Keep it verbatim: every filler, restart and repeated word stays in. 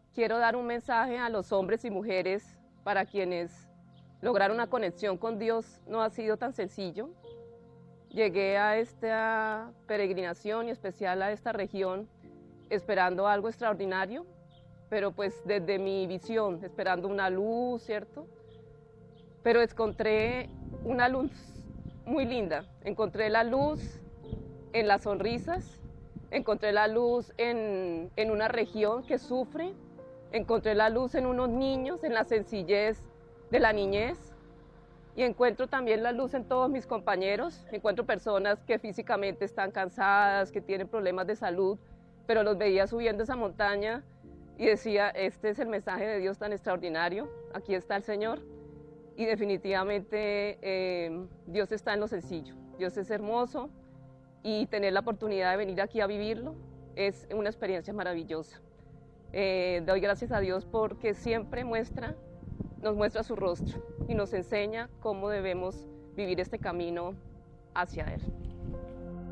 quiero dar un mensaje a los hombres y mujeres para quienes lograr una conexión con Dios no ha sido tan sencillo. Llegué a esta peregrinación y especial a esta región esperando algo extraordinario, pero pues desde mi visión, esperando una luz, ¿cierto? Pero encontré una luz muy linda. Encontré la luz en las sonrisas, encontré la luz en, en una región que sufre, encontré la luz en unos niños, en la sencillez de la niñez, y encuentro también la luz en todos mis compañeros. Encuentro personas que físicamente están cansadas, que tienen problemas de salud, pero los veía subiendo esa montaña y decía, este es el mensaje de Dios tan extraordinario, aquí está el Señor. Y definitivamente eh, Dios está en lo sencillo, Dios es hermoso, y tener la oportunidad de venir aquí a vivirlo es una experiencia maravillosa. Eh, doy gracias a Dios porque siempre muestra, nos muestra su rostro y nos enseña cómo debemos vivir este camino hacia Él.